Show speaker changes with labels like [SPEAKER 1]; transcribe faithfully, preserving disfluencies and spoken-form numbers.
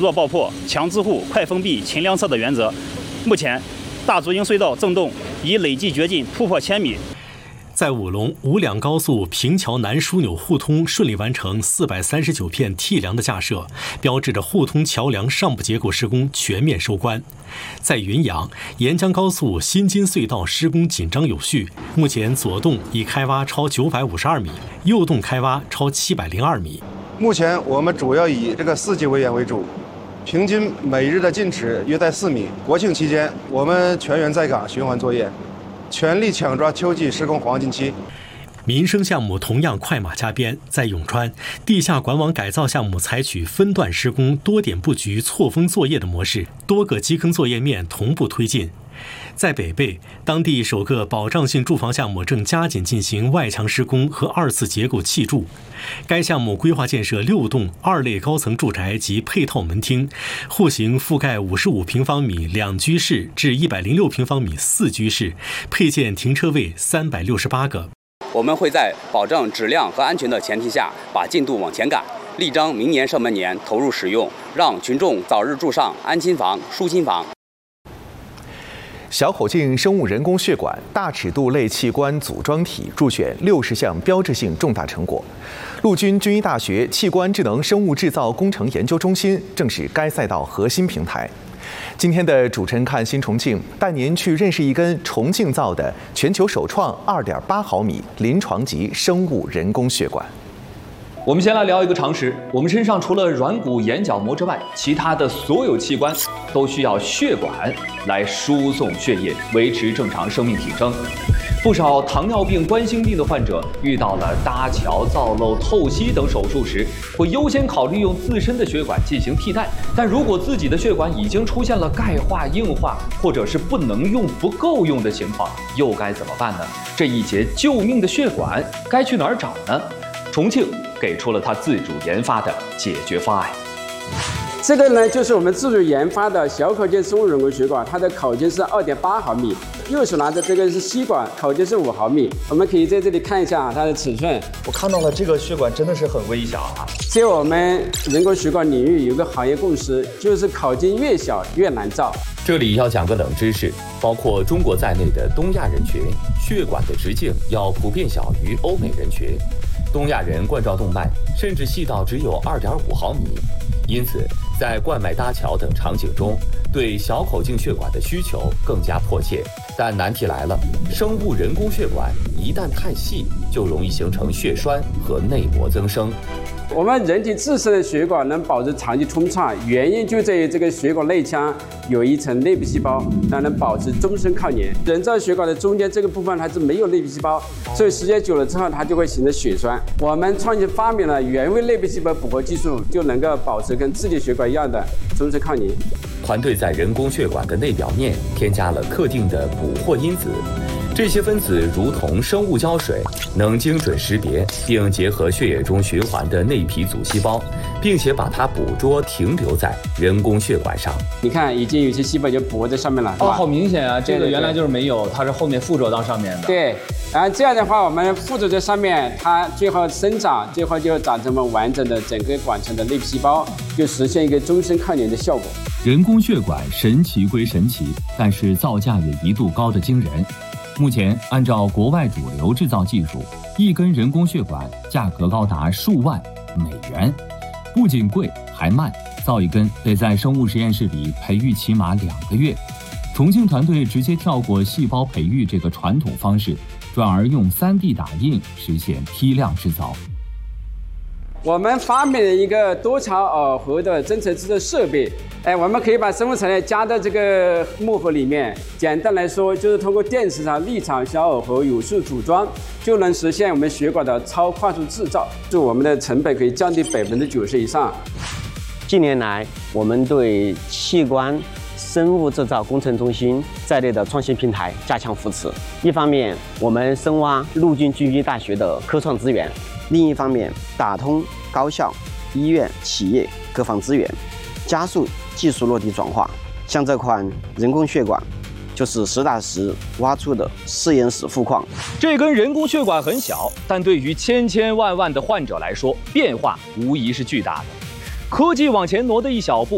[SPEAKER 1] 弱爆破、强自护、快封闭、勤量测的原则。目前，大足鹰隧道纵洞已累计掘进突破千米。
[SPEAKER 2] 在五龙五两高速平桥南枢纽互通顺利完成四百三十九片T梁的架设，标志着互通桥梁上部结构施工全面收官。在云阳沿江高速新津隧道施工紧张有序，目前左洞已开挖超九百五十二米，右洞开挖超七百零二米。
[SPEAKER 3] 目前我们主要以这个四级围堰为主，平均每日的进尺约在四米。国庆期间，我们全员在岗循环作业，全力抢抓秋季施工黄金期。
[SPEAKER 2] 民生项目同样快马加鞭，在永川，地下管网改造项目采取分段施工、多点布局、错峰作业的模式，多个基坑作业面同步推进。在北碚，当地首个保障性住房项目正加紧进行外墙施工和二次结构砌筑。该项目规划建设六栋二类高层住宅及配套门厅，户型覆盖五十五平方米两居室至一百零六平方米四居室，配建停车位三百六十八个。
[SPEAKER 4] 我们会在保证质量和安全的前提下，把进度往前赶，力争明年上半年投入使用，让群众早日住上安心房、舒心房。
[SPEAKER 5] 小口径生物人工血管大尺度类器官组装体入选六十项标志性重大成果。陆军军医大学器官智能生物制造工程研究中心正是该赛道核心平台。今天的主持人看新重庆，带您去认识一根重庆造的全球首创二点八毫米临床级生物人工血管。
[SPEAKER 6] 我们先来聊一个常识，我们身上除了软骨、眼角膜之外，其他的所有器官都需要血管来输送血液，维持正常生命体征。不少糖尿病、冠心病的患者遇到了搭桥、造瘘、透析等手术时，会优先考虑用自身的血管进行替代。但如果自己的血管已经出现了钙化、硬化，或者是不能用、不够用的情况，又该怎么办呢？这一节救命的血管该去哪儿找呢？重庆给出了他自主研发的解决方案。
[SPEAKER 7] 这个呢，就是我们自主研发的小口径生物人工血管，它的口径是二点八毫米。右手拿的这个是吸管，口径是五毫米。我们可以在这里看一下它的尺寸。
[SPEAKER 8] 我看到了，这个血管真的是很微小啊。
[SPEAKER 7] 在我们人工血管领域有个行业共识，就是口径越小越难造。
[SPEAKER 9] 这里要讲个冷知识，包括中国在内的东亚人群，血管的直径要普遍小于欧美人群。东亚人冠状动脉甚至细到只有二点五毫米，因此在冠脉搭桥等场景中，对小口径血管的需求更加迫切。但难题来了，生物人工血管一旦太细，就容易形成血栓和内膜增生。
[SPEAKER 7] 我们人体自身的血管能保持长期通畅，原因就在于这个血管内腔有一层内部细胞，它能保持终身抗炎。人造血管的中间这个部分还是没有内部细胞，所以时间久了之后，它就会形成血栓。我们创新发明了原位内部细胞捕获技术，就能够保持跟自己血管一样的终身抗炎。
[SPEAKER 9] 团队在人工血管的内表面添加了特定的捕获因子，这些分子如同生物胶水，能精准识别并结合血液中循环的内皮组细胞，并且把它捕捉停留在人工血管上。
[SPEAKER 7] 你看，已经有些细胞就捕在上面了。
[SPEAKER 10] 哦，好明显啊！这个原来就是没有，它是后面附着到上面的。
[SPEAKER 7] 对，然后这样的话，我们附着在上面，它最后生长，最后就长成我们完整的整个管层的内皮细胞，就实现一个终身抗炎的效果。
[SPEAKER 11] 人工血管神奇归神奇，但是造价也一度高得惊人。目前，按照国外主流制造技术，一根人工血管价格高达数万美元，不仅贵还慢，造一根得在生物实验室里培育起码两个月。重庆团队直接跳过细胞培育这个传统方式，转而用 三 D 打印实现批量制造。
[SPEAKER 7] 我们发明了一个多槽耦合的增程制作设备，哎，我们可以把生物材料加到这个木盒里面。简单来说，就是通过电磁场、力场小耦合有速组装，就能实现我们血管的超快速制造，就我们的成本可以降低百分之九十以上。
[SPEAKER 12] 近年来，我们对器官生物制造工程中心在内的创新平台加强扶持。一方面，我们深挖陆军军医大学的科创资源；另一方面，打通高校、医院、企业各方资源，加速技术落地转化。像这款人工血管，就是实打实挖出的实验室富矿。
[SPEAKER 6] 这根人工血管很小，但对于千千万万的患者来说，变化无疑是巨大的。科技往前挪的一小步，